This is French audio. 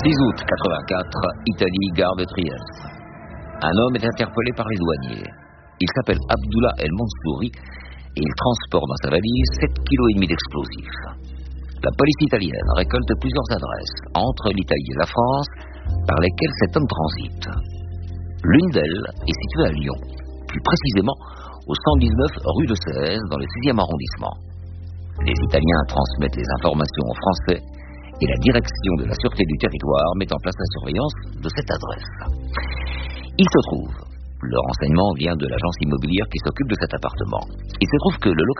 6 août 84, Italie, gare de Trieste. Un homme est interpellé par les douaniers. Il s'appelle Abdullah El Mansouri et il transporte dans sa valise 7,5 kg d'explosifs. La police italienne récolte plusieurs adresses entre l'Italie et la France par lesquelles cet homme transite. L'une d'elles est située à Lyon, plus précisément au 119 rue de 16 dans le 6e arrondissement. Les Italiens transmettent les informations aux Français et la direction de la Sûreté du Territoire met en place la surveillance de cette adresse. Il se trouve, le renseignement vient de l'agence immobilière qui s'occupe de cet appartement. Il se trouve que le locataire